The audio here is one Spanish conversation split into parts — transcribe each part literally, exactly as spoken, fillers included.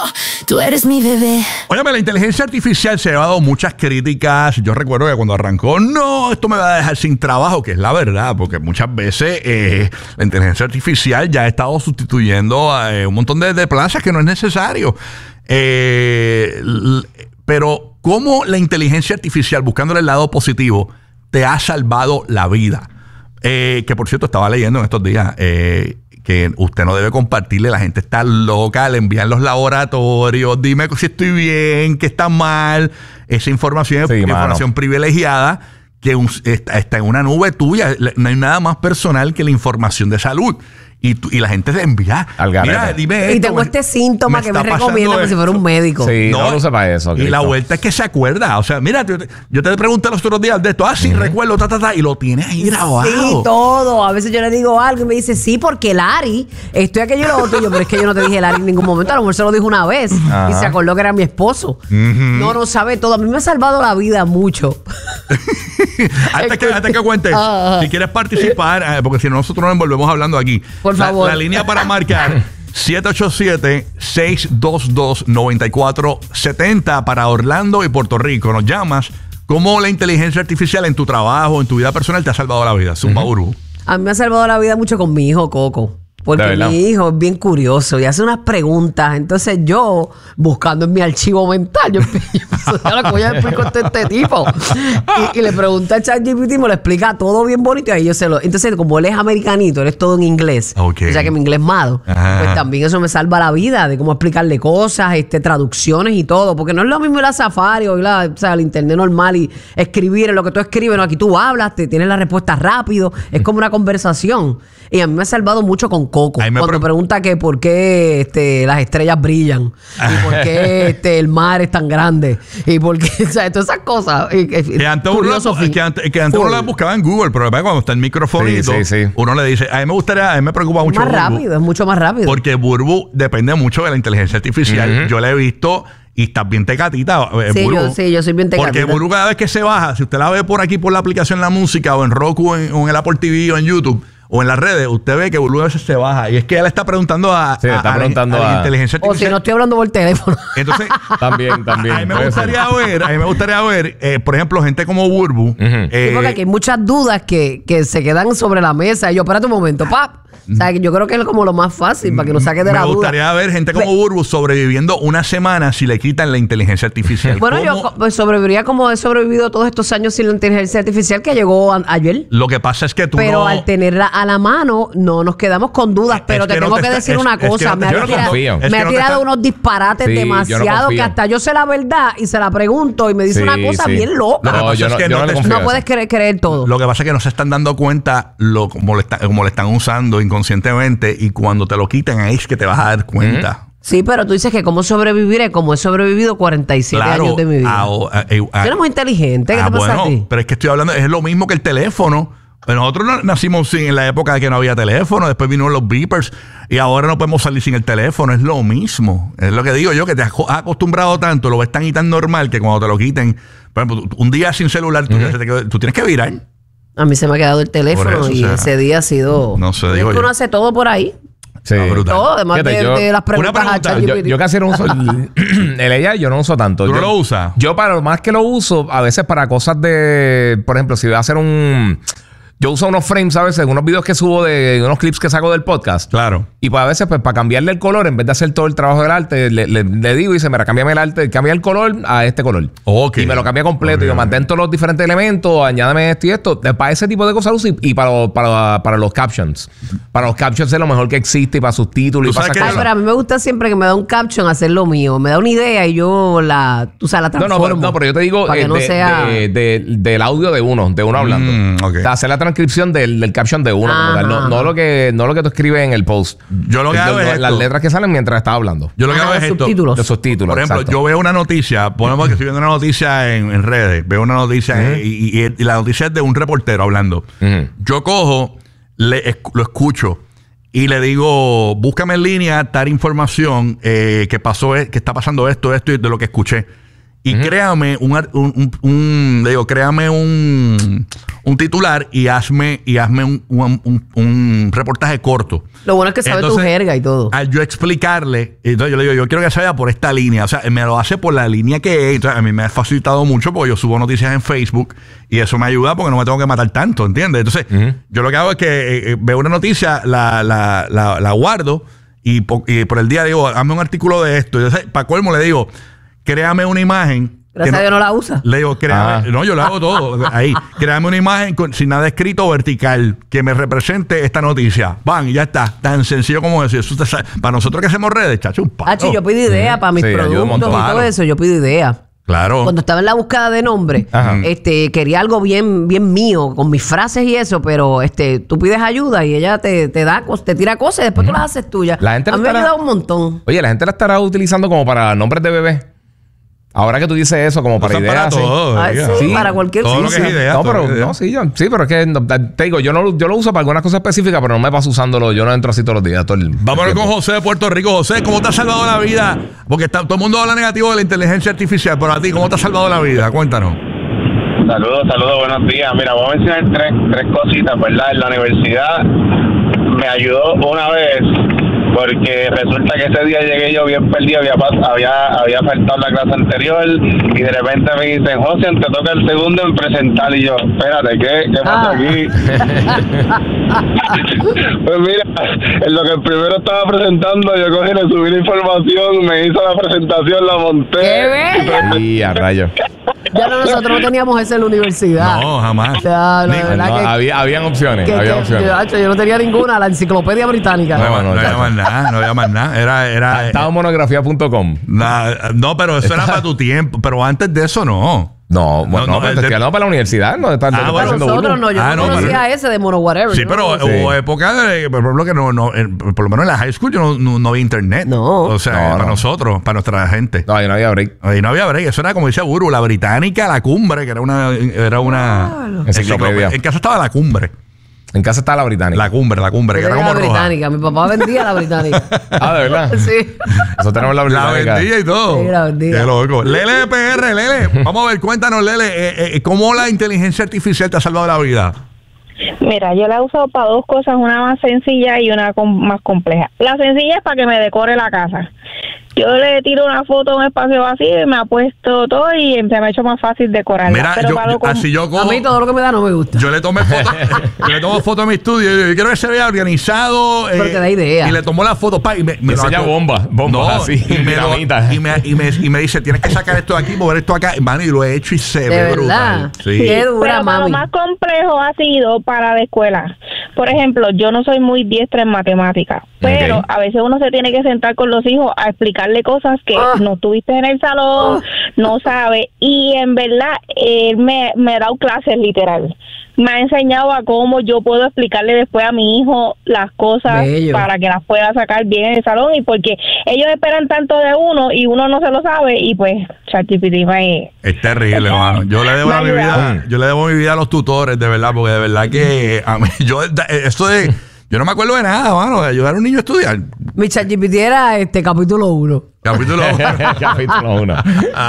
Tú eres mi bebé. Óyeme, la inteligencia artificial se ha llevado muchas críticas. Yo recuerdo que cuando arrancó, no, esto me va a dejar sin trabajo, que es la verdad, porque muchas veces eh, la inteligencia artificial ya ha estado sustituyendo a eh, un montón de, de plazas que no es necesario. Eh, l- pero, ¿cómo la inteligencia artificial, buscándole el lado positivo, te ha salvado la vida? Eh, que por cierto, estaba leyendo en estos días eh, que usted no debe compartirle. La gente está loca, le envían los laboratorios, dime si estoy bien, que está mal. Esa información Sí, es información mano. privilegiada que un- está, está en una nube tuya. Le- No hay nada más personal que la información de salud. Y, tú- y la gente te envía. Al garete. Mira, dime Y esto, tengo este síntoma que me está pasando recomienda como si fuera un esto. médico. Sí, no, lo usa para eso. Y la Cristo. vuelta es que se acuerda. O sea, mira, yo te, yo te pregunté los otros días de esto. Ah, sí, recuerdo, ta, ta, ta. Y lo tienes ahí grabado. Sí, todo. A veces yo le digo algo y me dice, sí, porque Lari, estoy aquello y lo otro. Y yo, pero es que yo no te dije Lari en ningún momento. A lo mejor se lo dijo una vez. Ajá. Y se acordó que era mi esposo. No, no sabe todo. A mí me ha salvado la vida mucho. Antes que, antes que cuentes, Ah, ah. si quieres participar, eh, porque si no nosotros nos envolvemos hablando aquí. Por La- favor. La, línea para marcar siete ocho siete, seis dos dos, nueve cuatro siete cero para Orlando y Puerto Rico. Nos llamas. ¿Cómo la inteligencia artificial en tu trabajo, en tu vida personal, te ha salvado la vida? Zumba Burbu. A mí me ha salvado la vida mucho con mi hijo Coco. ¿De Porque verdad? mi hijo es bien curioso y hace unas preguntas. Entonces yo, buscando en mi archivo mental, yo empiezo a la coña después con este tipo. Y, y le pregunta a ChatGPT y me lo explica todo bien bonito. Y ahí yo se lo. Entonces, como él es americanito, él es todo en inglés. Ok. O sea que mi inglés es malo. Ajá. Pues también eso me salva la vida de cómo explicarle cosas, este, traducciones y todo. Porque no es lo mismo ir a Safari o ir a, o sea, al internet normal y escribir en lo que tú escribes. No, aquí tú hablas, te tienes la respuesta rápido. Es como una conversación. Y a mí me ha salvado mucho con Coco. Ahí me Cuando pre- pregunta que por qué este, las estrellas brillan. Y por qué este, el mar es tan grande. Y por qué, o sea, todas esas cosas. Y, y- Que antes, uno, curioso, la- que antes, que antes uno full. la buscaba en Google, pero después cuando está el microfonito, Sí, sí, sí. uno le dice, a mí me gustaría, a mí me preocupa mucho Más Burbu, rápido, es mucho más rápido. porque Burbu depende mucho de la inteligencia artificial. Yo la he visto y está bien tecatita. eh, Sí, Burbu. yo- sí, yo soy bien tecatita. Porque Burbu cada vez que se baja, si usted la ve por aquí por la aplicación La Música o en Roku en- o en el Apple T V o en YouTube o en las redes, usted ve que Burbu a veces se baja. Y es que él está preguntando a, Sí, a- está a la- preguntando a la a- inteligencia O si artificial. no estoy hablando por teléfono. Entonces, También, también. a mí me puede ser. gustaría ver, a mí me gustaría ver, eh, por ejemplo, gente como Burbu. eh, Sí, porque aquí hay muchas dudas que, que se quedan sobre la mesa. Y yo, espérate un momento, pap. O sea, que yo creo que es como lo más fácil para que nos saque de me la duda. gustaría ver gente como Pe- Burbu sobreviviendo una semana si le quitan la inteligencia artificial. Bueno, yo ¿Cómo? co- pues, sobreviviría como he sobrevivido todos estos años sin la inteligencia artificial que llegó a- ayer. Lo que pasa es que tú Pero no... al tenerla a la mano, no nos quedamos con dudas. Es Pero que te no tengo te que está- decir es- una es que cosa. no te- me yo ha no tirado, confío. Es me que ha no te tirado está- unos disparates Sí, yo no demasiado que confío. hasta yo sé la verdad y se la pregunto y me dice Sí, una cosa sí. bien loca. Lo que No, pasa yo es no, que yo no no le te- confío. No en puedes eso. creer, creer todo. Lo que pasa es que no se están dando cuenta lo, como, le está- como le están usando inconscientemente y cuando te lo quitan ahí es que te vas a dar cuenta. Sí, pero tú dices que cómo sobreviviré, como he sobrevivido cuarenta y siete años de mi vida. ah, ah, eh, ah, Tú eres muy inteligente. ¿Qué ah, te pasa bueno, a ti? pero es que estoy hablando, es lo mismo que el teléfono. Pero nosotros no- nacimos sin, en la época de que no había teléfono, después vinieron los beepers y ahora no podemos salir sin el teléfono, es lo mismo. Es lo que digo yo, que te has co- has acostumbrado tanto, lo ves tan y tan normal que cuando te lo quiten, por ejemplo, tú- un día sin celular, tú, ya se te quedó- tú tienes que virar. A mí se me ha quedado el teléfono Por eso, y o sea, ese día ha sido... no sé, Es digo que yo. uno hace todo por ahí. Sí. Ah, brutal. Todo, además Fíjate, de, yo- de las preguntas una a pregunta, Yo, ChatGPT. yo casi no uso el, el A I, yo no uso tanto. ¿Tú no Yo- lo usas? Yo para lo más que lo uso, a veces para cosas de, por ejemplo, si voy a hacer un... Yo uso unos frames a veces, unos videos que subo de unos clips que saco del podcast. Claro. Y pues a veces, pues para cambiarle el color, en vez de hacer todo el trabajo del arte, le, le- le digo y dice, mira, cámbiame el arte, cambia el color a este color. Ok. Y me lo cambia completo. Ok, y yo ok. mantén todos los diferentes elementos, añádame esto y esto. Eh, Para ese tipo de cosas lo uso y, y para, lo- para, para los captions. Para los captions es lo mejor que existe y para subtítulos y Tú para sabes esas que- Ay, cosas. pero a mí me gusta siempre que me da un caption hacer lo mío. Me da una idea y yo la, tú sabes, la No, transformo. no, pero, no, pero yo te digo para eh, que no de- sea... de- de- del audio de uno, de uno hablando. Mm, ok. O sea, hacer la transcripción del, del caption de uno. como Ajá, tal. No, no ajá. lo que, no lo que tú escribes en el post. Yo lo que hago es Las esto. letras que salen mientras estás hablando. Yo lo que Ajá, hago es los esto. subtítulos. Los subtítulos. Por ejemplo, exacto. yo veo una noticia, ponemos que estoy viendo una noticia en, en redes, veo una noticia y, y- y la noticia es de un reportero hablando. Ujú. Yo cojo, le, esc- lo escucho y le digo, búscame en línea tal información eh, que pasó, e- que está pasando esto, esto y de lo que escuché. y uh-huh. créame un, un, un, un digo, créame un, un titular y hazme, y hazme un, un, un, un reportaje corto. Lo bueno es que sabe entonces, tu jerga y todo. Al yo explicarle, entonces yo le digo, yo quiero que se vaya por esta línea. O sea, me lo hace por la línea que es. Entonces, a mí me ha facilitado mucho porque yo subo noticias en Facebook y eso me ayuda porque no me tengo que matar tanto, ¿entiendes? Entonces, uh-huh. yo lo que hago es que eh, veo una noticia, la, la, la, la guardo y por, y por el día digo, hazme un artículo de esto. Y entonces, para colmo, le digo, créame una imagen. Gracias a Dios no la usa. Le digo, créame, ah. no, yo lo hago todo. Ahí, créame una imagen con, sin nada escrito vertical que me represente esta noticia. Van, y ya está. Tan sencillo como eso. eso está, para nosotros que hacemos redes, chacho, un palo. Hachi, yo pido idea mm. para mis sí, productos y todo eso. Yo pido idea. Claro. Cuando estaba en la búsqueda de nombre, Ajá. este, quería algo bien, bien mío, con mis frases y eso, pero este, tú pides ayuda y ella te, te da, te tira cosas y después uh-huh. tú las haces tuyas. La gente a mí estará, me ha ayudado un montón. Oye, la gente la estará utilizando como para nombres de bebé. Ahora que tú dices eso, como para ideas. Para todo, Ay, sí, sí, para cualquier cosa. Sí, sí. No, pero, no, sí, yo, sí, pero es que te digo, yo, no, yo lo uso para algunas cosas específicas, pero no me paso usándolo. Yo no entro así todos los días. Todo el, Vámonos con José de Puerto Rico. José, ¿cómo te ha salvado la vida? Porque está, todo el mundo habla negativo de la inteligencia artificial, pero a ti, ¿cómo te ha salvado la vida? Cuéntanos. Saludos, saludos, buenos días. Mira, voy a mencionar tres, tres cositas, ¿verdad? En la universidad me ayudó una vez. Porque resulta que ese día llegué yo bien perdido, había había había faltado la clase anterior y de repente me dicen, José, te toca el segundo en presentar. Y yo, espérate, ¿qué, qué pasa ah. aquí? Pues mira, en lo que el primero estaba presentando, yo cogí, le subí la información, me hizo la presentación, la monté. ¡Qué bella! Y a rayos. Ya no, nosotros no teníamos eso en la universidad. No, jamás. O sea, Ni, no, que, había, habían opciones. Que, había que, opciones. Yo, yo no tenía ninguna, la enciclopedia británica. No, no, no, no había más nada, no había más nada. Era, era, Estaba en monografía punto com. No, pero eso era para tu tiempo. Pero antes de eso, no. No, bueno, no, no, pero te estoy hablando para la universidad, no está, ah, no bueno, nosotros no, yo ah, no conocía pero, ese de Mono Whatever. Sí, pero no, hubo sí. época de, por ejemplo, que no, no en, por lo menos en la high school yo no, no, no había internet. No. O sea, no, para no. nosotros, para nuestra gente. No, ahí no había break. Ahí no había break. Eso era como decía Buru, la británica, la cumbre, que era una, era una claro. enciclopedia. En casa estaba la cumbre. En casa está la británica. La cumbre, la cumbre, yo que era como la roja. británica, mi papá vendía la británica. Ah, ¿de verdad? Sí. Nosotros tenemos la británica. La vendía y todo. Sí, la vendía. Qué loco. Lele de P R, Lele. Vamos a ver, cuéntanos, Lele, eh, eh, ¿cómo la inteligencia artificial te ha salvado la vida? Mira, yo la he usado para dos cosas, una más sencilla y una com- más compleja. La sencilla es para que me decore la casa. Yo le tiro una foto a un espacio vacío y me ha puesto todo y se me ha hecho más fácil decorarla. Mira, Pero yo, para lo yo, com- así yo como... A mí todo lo que me da no me gusta. Yo le tomé foto, yo le tomo foto a mi estudio y yo quiero que se vea organizado. Pero te da idea. Y le tomo la foto pa, y me, me Me enseña lo- bombas, bombas No, así, y me, lo- dinamita. y, me, y, me, y me dice, tienes que sacar esto de aquí, mover esto acá. Mano, y lo he hecho y se ¿De ve verdad? brutal. Sí. Qué dura, Pero para lo mami. más complejo ha sido para la escuela. Por ejemplo, yo no soy muy diestra en matemáticas, pero Ok. a veces uno se tiene que sentar con los hijos a explicarle cosas que Ah. no tuviste en el salón, no sabe. Y en verdad, él me, me ha dado clases literal. Me ha enseñado a cómo yo puedo explicarle después a mi hijo las cosas Bello. para que las pueda sacar bien en el salón. Y porque ellos esperan tanto de uno y uno no se lo sabe y pues ChatGPT me... Es terrible, hermano. Yo le debo Me a mi ayuda. vida, yo le debo mi vida a los tutores, de verdad, porque de verdad que a mí, yo, esto de, yo no me acuerdo de nada, mano, de ayudar a un niño a estudiar. Mi ChatGPT era este capítulo uno. Capítulo Capítulo uno.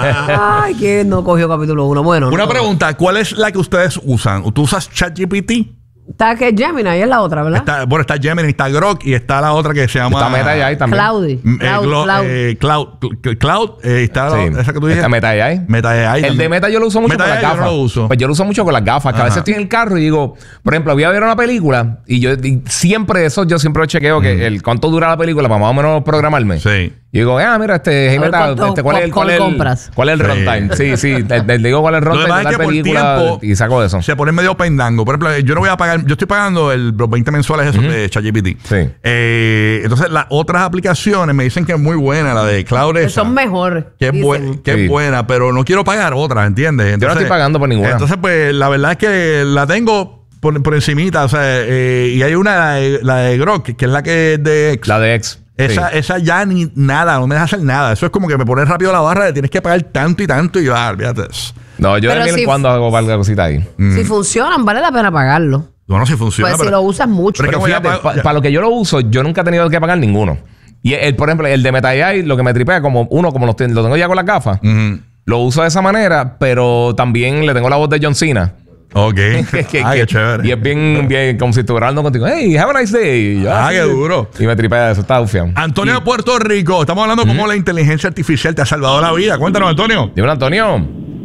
Ah. Ay, ¿quién no cogió capítulo uno? Bueno, Una no. pregunta, ¿cuál es la que ustedes usan? ¿Tú usas ChatGPT? Está que Gemini, ahí es la otra, ¿verdad? Está, bueno, está Gemini, está Grok y está la otra que se llama... Está Meta A I también. Cloudy. Mm, eh, Cloud, Glo- Cloud. eh, Cloud. Cl- Cloud, eh, está la- Sí. esa que tú dices. Está Meta A I. Meta A I El de también. Meta yo lo uso mucho Meta con las A I yo gafas. no lo uso. Pues yo lo uso mucho con las gafas. Que a veces Ajá. estoy en el carro y digo, por ejemplo, voy a ver una película y yo y siempre eso, yo siempre chequeo que el cuánto dura la película para más o menos programarme. Sí. Y digo, ah, mira, este, hey, A ver Meta, cuánto este, ¿cuál, es el, popcorn cuál, es el, compras. ¿cuál es el Sí. runtime? Sí, sí, te, te digo cuál es el Lo runtime demás de es la que por película tiempo y saco de eso. se pone medio pendango. Por ejemplo, yo no voy a pagar, yo estoy pagando el, los veinte mensuales esos de ChatGPT. Sí. Eh, entonces, las otras aplicaciones me dicen que es muy buena, la de Cloud Que esa, son mejores. que es, dicen. buen- que Sí. es buena, pero no quiero pagar otra, ¿entiendes? Yo no estoy pagando por ninguna. Entonces, pues, la verdad es que la tengo por, por encimita, o sea, eh, y hay una, la de, la de Grok, que es la que es de X. La de X. Esa, sí. esa ya ni nada, no me deja hacer nada. Eso es como que me pone rápido la barra de tienes que pagar tanto y tanto y va, olvídate. No, yo de Pero vez en si- cuando hago varias cositas ahí. Si funcionan, vale la pena pagarlo. Bueno, si funciona. Pues si pero- lo usas mucho. Pero es Pero que voy a fíjate, pagar- para lo que yo lo uso, yo nunca he tenido que pagar ninguno. Y el, por ejemplo, el de Meta A I, lo que me tripea, como uno, como lo, ten- lo tengo ya con las gafas, Ujú. lo uso de esa manera, pero también le tengo la voz de John Cena. Ok. que, que, ah, qué chévere. Y es bien, bien como si estuviera hablando contigo. Hey, have a nice day. Y yo, Ah, así, qué duro. Y me tripea eso, está bufiado. Antonio de Puerto Rico, estamos hablando de cómo la inteligencia artificial te ha salvado la vida. Cuéntanos, Antonio. Dime, Antonio.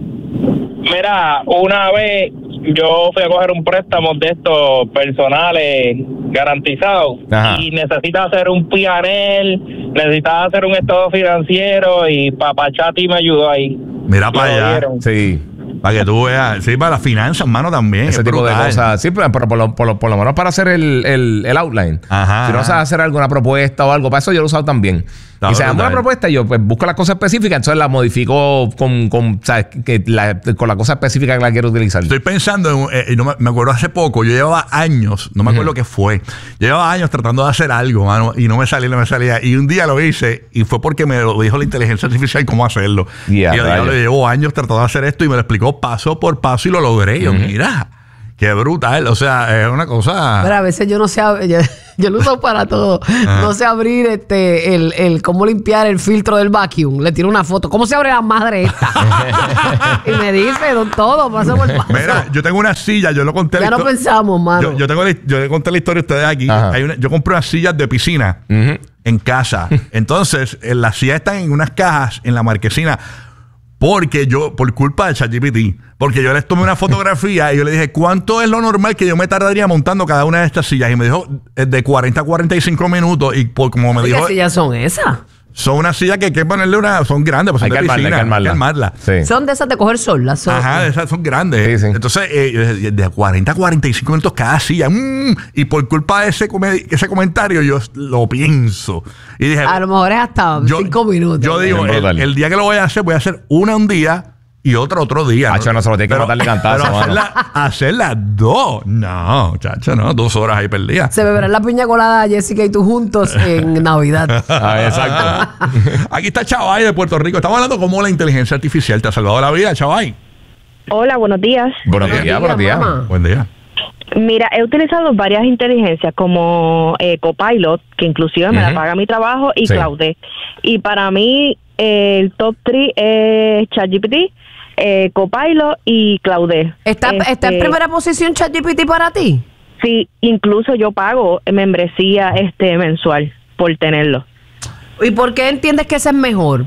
Mira, una vez yo fui a coger un préstamo de estos personales garantizados. Ajá. Y necesitas hacer un P and L, necesitas hacer un estado financiero y Papachati me ayudó ahí. Mira Me para lo allá. dieron. Sí. Para que tú veas. Sí, para las finanzas, mano, también. Ese es tipo brutal. de cosas. Sí, pero, pero por, lo, por, lo, por lo menos para hacer el, el, el outline. Ajá, Si no ajá. sabes hacer alguna propuesta o algo, para eso yo lo he usado también. Está y se da brutal. una propuesta y yo pues busco las cosas específicas, entonces la modifico con, con, ¿sabes? Que la, con la cosa específica que la quiero utilizar. Estoy pensando, en, eh, no me, me acuerdo hace poco, yo llevaba años, no me acuerdo qué fue, llevaba años tratando de hacer algo, mano, y no me salía, no me salía. Y un día lo hice y fue porque me lo dijo la inteligencia artificial cómo hacerlo. Yeah, y yo, rayos. yo llevo años tratando de hacer esto y me lo explicó paso por paso y lo logré. Y yo, mira, qué brutal. O sea, es una cosa... Pero a veces yo no sé, ab- yo, yo lo uso para todo. No sé abrir este el, el cómo limpiar el filtro del vacuum. Le tiro una foto. ¿Cómo se abre la madre esta? Y me dice don, todo, paso por paso. Mira, yo tengo una silla, yo lo conté. Ya la no histo- pensamos, mano. Yo, yo tengo la- yo le conté la historia a ustedes aquí. Ajá. Hay una- yo compré unas sillas de piscina Ujú. en casa. Entonces, eh, las sillas están en unas cajas en la marquesina. Porque yo, por culpa de ChatGPT, porque yo les tomé una fotografía y yo le dije, ¿cuánto es lo normal que yo me tardaría montando cada una de estas sillas? Y me dijo, eh, de cuarenta a cuarenta y cinco minutos. Y por, como me ¿Qué dijo, sillas son esas? son unas sillas que hay que ponerle una, son grandes, pues Hay son que de armarla, piscina. hay que armarla. armarla. Sí. Son de esas de coger sol. Las son. Ajá, esas son grandes. Sí, sí. Entonces, eh, yo dije, de cuarenta a cuarenta y cinco minutos cada silla. Mm, y por culpa de ese, come- ese comentario, yo lo pienso. Y dije, A lo mejor es hasta yo, cinco minutos. yo digo, Bien el, brutal. el día que lo voy a hacer, voy a hacer una un día y otra otro día. Hacho, no se lo tiene que Pero- matar de cantazo, pero mano. hacerla, hacerla dos. No, chacho, no. Dos horas ahí perdidas. Se beberán la piña colada Jessica y tú juntos en Navidad. Ah, exacto. Aquí está Chavay de Puerto Rico. Estamos hablando cómo la inteligencia artificial te ha salvado la vida, Chavay. Hola, buenos días. Buenos días, días, buenos días. mamá. Buen día. Mira, he utilizado varias inteligencias como eh, Copilot, que inclusive me la Ujú. paga mi trabajo, y Sí. Claude. Y para mí eh, el top tres es ChatGPT, eh, Copilot y Claude. ¿Está, Este, ¿Está en primera posición ChatGPT para ti? Sí, incluso yo pago membresía este mensual por tenerlo. ¿Y por qué entiendes que ese es mejor?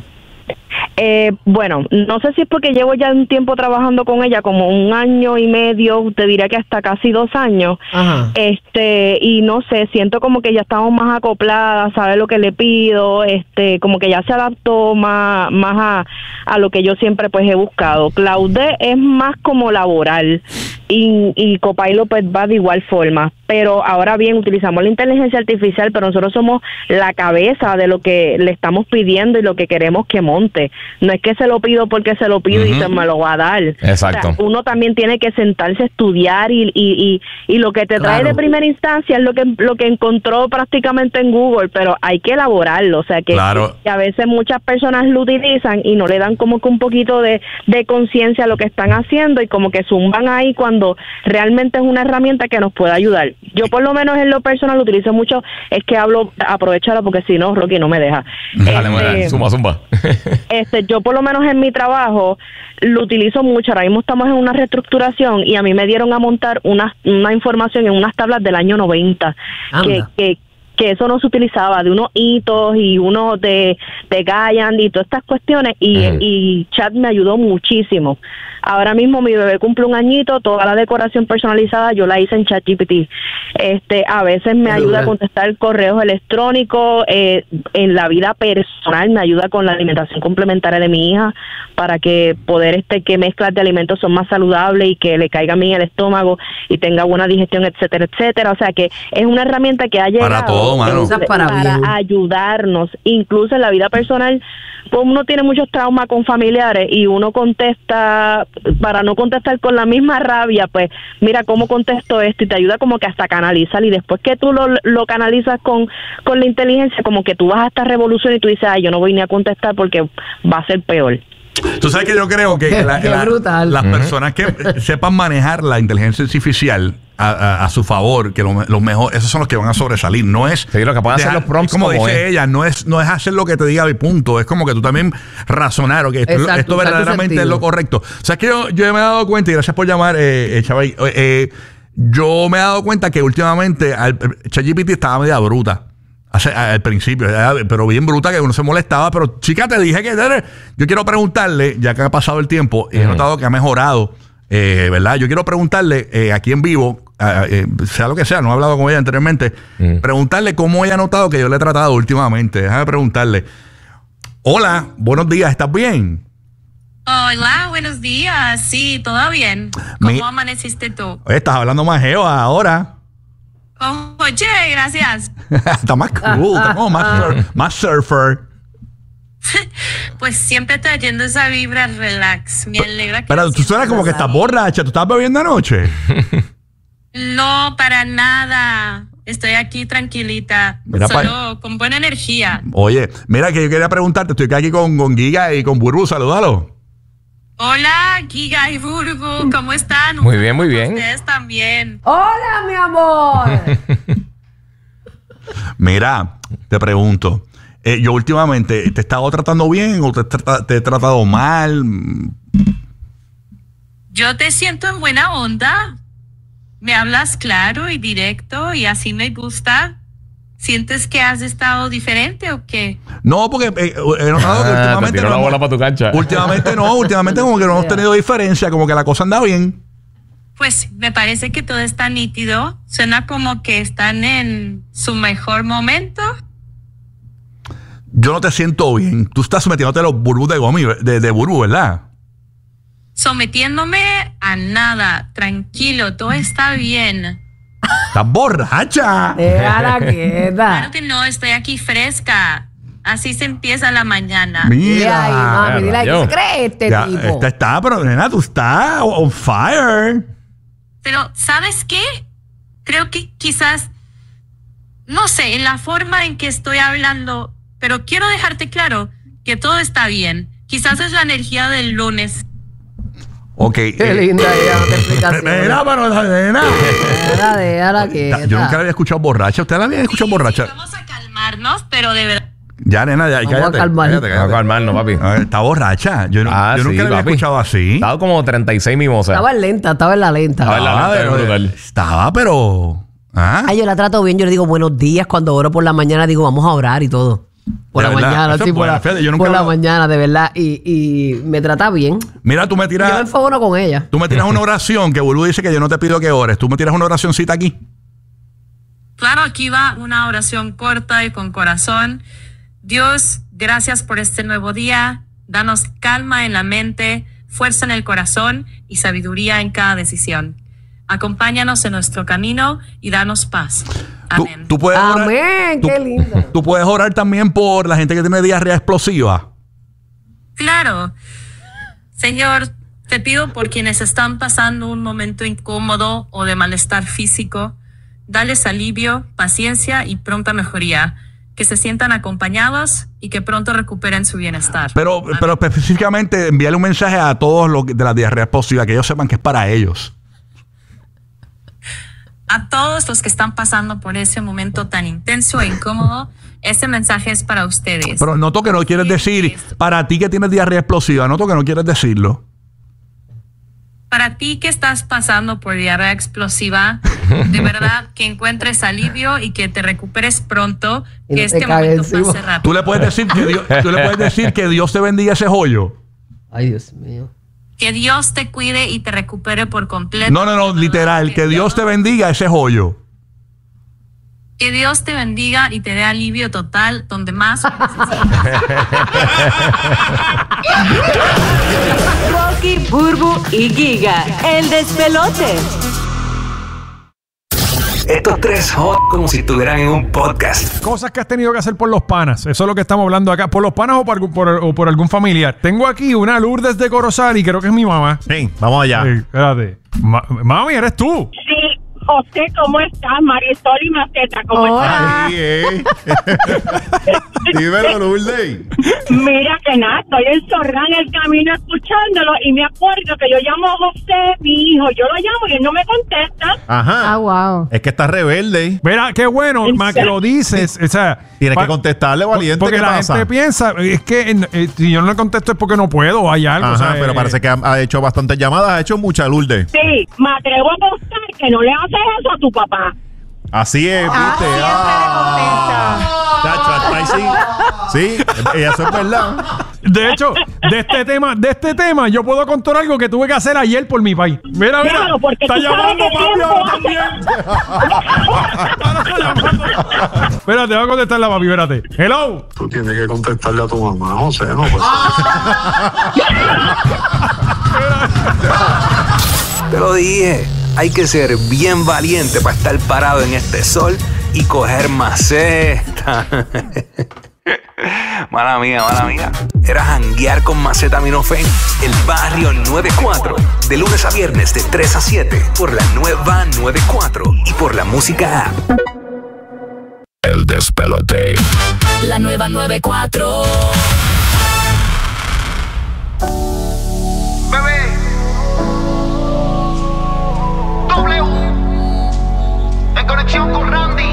Eh, bueno, no sé si es porque llevo ya un tiempo trabajando con ella, como un año y medio, te diría que hasta casi dos años. Ajá. Este, y no sé, siento como que ya estamos más acopladas, sabe lo que le pido, este, como que ya se adaptó más, más a, a lo que yo siempre pues he buscado. Claude es más como laboral y, y Copilot pues va de igual forma, pero ahora bien utilizamos la inteligencia artificial, pero nosotros somos la cabeza de lo que le estamos pidiendo y lo que queremos que monte. No es que se lo pido porque se lo pido y Ujú. se me lo va a dar. Exacto. O sea, uno también tiene que sentarse a estudiar y, y, y, y lo que te trae Claro. de primera instancia es lo que lo que encontró prácticamente en Google, pero hay que elaborarlo. O sea, que, Claro. que a veces muchas personas lo utilizan y no le dan como que un poquito de, de conciencia a lo que están haciendo y como que zumban ahí cuando realmente es una herramienta que nos puede ayudar. Yo por lo menos en lo personal lo utilizo mucho, es que hablo, aprovechala porque si no, Rocky no me deja. Dale, Este, bueno, zumba, zumba. este, yo por lo menos en mi trabajo lo utilizo mucho. Ahora mismo estamos en una reestructuración y a mí me dieron a montar una, una información en unas tablas del año noventa que, Anda. que que eso no se utilizaba, de unos hitos y unos de, de Gaian y todas estas cuestiones, y, Ujú. y Chat me ayudó muchísimo. Ahora mismo mi bebé cumple un añito, toda la decoración personalizada yo la hice en ChatGPT. Este, a veces me Qué ayuda dura. a contestar correos electrónicos, eh, en la vida personal me ayuda con la alimentación complementaria de mi hija para que poder este que mezclas de alimentos son más saludables y que le caiga bien el estómago y tenga buena digestión, etcétera, etcétera. O sea que es una herramienta que ha llegado Para todo, mano. Usas para bien. ayudarnos, incluso en la vida personal. Pues uno tiene muchos traumas con familiares y uno contesta, para no contestar con la misma rabia, pues mira cómo contesto esto y te ayuda como que hasta canalizar, y después que tú lo, lo canalizas con, con la inteligencia, como que tú vas a esta revolución y tú dices, ay, yo no voy ni a contestar porque va a ser peor. Tú sabes que yo creo que Qué- la- qué la- brutal. las Ujú. personas que sepan manejar la inteligencia artificial a, a, a su favor, que los lo mejor, esos son los que van a sobresalir. No es. Sí, lo que pueden hacer los prompts como, como dice es. ella, no es, no es hacer lo que te diga y punto. Es como que tú también razonar, ok, esto, Exacto, esto usar tu verdaderamente es sentido. lo correcto. O sea, es que yo, yo me he dado cuenta, y gracias por llamar, eh, eh, chaval, eh, eh, yo me he dado cuenta que últimamente al- ChatGPT estaba media bruta. Hace, al principio, pero bien bruta, que uno se molestaba. Pero chica, te dije que yo quiero preguntarle, ya que ha pasado el tiempo, y he notado que ha mejorado, eh, ¿verdad? Yo quiero preguntarle eh, aquí en vivo, eh, eh, sea lo que sea, no he hablado con ella anteriormente, Mm. preguntarle cómo ella ha notado que yo le he tratado últimamente. Déjame preguntarle. Hola, buenos días, ¿estás bien? Hola, buenos días. Sí, todo bien. ¿Cómo Mi- amaneciste tú? Oye, estás hablando más Eva ahora. Oh, oye, gracias. Está más cool, está como más, sur- más surfer. Pues siempre trayendo esa vibra relax. Me alegra que Pero lo tú suenas sientas como que así. estás borracha. ¿Tú estás bebiendo anoche? No, para nada. Estoy aquí tranquilita. Mira pa- Solo con buena energía. Oye, mira que yo quería preguntarte. Estoy aquí con, con Giga y con Burbu. Salúdalo. Hola, Giga y Burbu. ¿Cómo están? Muy bien, muy bien. Ustedes también. Hola, mi amor. Mira, te pregunto. eh, yo últimamente, ¿te he estado tratando bien o te, he trata- te he tratado mal? Yo te siento en buena onda. Me hablas claro y directo y así me gusta. ¿Sientes que has estado diferente o qué? No, porque eh, he notado que Ah, te últimamente... tiró no la hemos- bola para tu cancha. Últimamente no, últimamente como que no hemos tenido diferencia, como que la cosa anda bien. Pues me parece que todo está nítido. Suena como que están en su mejor momento. Yo no te siento bien. Tú estás sometiéndote a los burbus de gomi, de, de burbu, ¿verdad? Sometiéndome a nada. Tranquilo, todo está bien. Estás borracha. Déjala Claro quieta. que no, estoy aquí fresca. Así se empieza la mañana. Dile ahí, Mira. mami, dile ahí, ¿qué Rayo. se cree este Ya, tipo? esta está, pero nena, tú estás on fire. Pero, ¿sabes qué? Creo que quizás, no sé, en la forma en que estoy hablando, pero quiero dejarte claro que todo está bien. Quizás es la energía del lunes. Ok. Qué eh, linda ella, no te explicación. Nena, pero la nena. Déjala, déjala quieta. Yo nunca la había escuchado borracha. ¿Usted la había escuchado Sí, borracha? sí, vamos a calmarnos, pero de verdad. Ya, nena, ya, Vamos cállate. a calmar. cállate, Vamos a cállate. calmarnos, papi. A ver, está borracha. Yo, no- Ah, yo nunca sí, la había papi. escuchado así. Estaba como treinta y seis mimosas. Estaba en lenta, estaba en la lenta. Estaba en la- Estaba, lenta, pero- brutal. estaba, pero. ¿Ah? Ay, yo la trato bien, yo le digo buenos días cuando oro por la mañana, digo vamos a orar y todo. Por De la verdad, mañana, eso sí, es por, bueno, la, fíjate, yo nunca por la lo- mañana, de verdad. Y, y me trata bien. Mira, tú me Yo tiras. me enfogono con ella. Tú me tiras una oración que Bulu dice que yo no te pido que ores. Tú me tiras una oracioncita aquí. Claro, aquí va una oración corta y con corazón. Dios, gracias por este nuevo día. Danos calma en la mente, fuerza en el corazón y sabiduría en cada decisión. Acompáñanos en nuestro camino y danos paz. Tú, Amén. tú puedes orar- Amén, tú- qué lindo. Tú puedes orar también por la gente que tiene diarrea explosiva. Claro. Señor, te pido por quienes están pasando un momento incómodo o de malestar físico, dales alivio, paciencia y pronta mejoría. Que se sientan acompañados y que pronto recuperen su bienestar. Pero, Amén. pero específicamente envíale un mensaje a todos los de la diarrea explosiva, que ellos sepan que es para ellos. A todos los que están pasando por ese momento tan intenso e incómodo, este mensaje es para ustedes. Pero noto que no quieres decir, para ti que tienes diarrea explosiva, noto que no quieres decirlo. Para ti que estás pasando por diarrea explosiva, de verdad que encuentres alivio y que te recuperes pronto, Y no que te este cagues momento encima. pase rápido. Tú le puedes decir que Dios, tú le puedes decir que Dios te bendiga ese joyo. Ay, Dios mío. Que Dios te cuide y te recupere por completo. No, no, no, literal, que Dios te bendiga ese joyo. Que Dios te bendiga y te dé alivio total donde más lo necesitas. Rocky, Burbu y Giga, el despelote. Estos tres hot como si estuvieran en un podcast. Cosas que has tenido que hacer por los panas. Eso es lo que estamos hablando acá. Por los panas o por, algún- por- o por algún familiar. Tengo aquí una Lourdes de Corozal y creo que es mi mamá. Sí, vamos allá. Eh, espérate. Ma- mami, ¿eres tú? Sí, José, ¿cómo estás? Marisol y Maceta, ¿cómo Hola. estás? Ay, eh. Dímelo, Lourdes. Mira que nada, estoy enzorrada en el camino escuchándolo y me acuerdo que yo llamo a José, mi hijo, yo lo llamo y él no me contesta. Ajá. Ah, wow. Es que está rebelde. Mira, qué bueno, ¿En más que serio? lo dices. O sea, Tienes pa- que contestarle, valiente. Porque ¿Qué la pasa? gente piensa, es que eh, si yo no le contesto es porque no puedo, o hay algo. Ajá, o sea, pero eh, parece que ha, ha hecho bastantes llamadas, ha hecho mucha, Lourdes. Sí, me atrevo a apostar que no le haces eso a tu papá. Así es, viste. Ah, Chacho, hasta ahí sí. Sí, eh, eso es verdad. De hecho, de este tema, de este tema, yo puedo contar algo que tuve que hacer ayer por mi país. Mira, mira, Claro, porque está tú sabes llamando qué papi tiempo ahora hace. también. Ahora está llamando. Espérate, voy a contestarla, papi, espérate. Hello. Tú tienes que contestarle a tu mamá, José, no pues. Te lo dije, hay que ser bien valiente para estar parado en este sol y coger maceta. Mala mía, mala mía. Era janguear con Acetaminofén, el barrio noventa y cuatro. De lunes a viernes de tres a siete por la nueva noventa y cuatro y por la música app. El despelote. La nueva noventa y cuatro. Bebé. W. En conexión con Randy.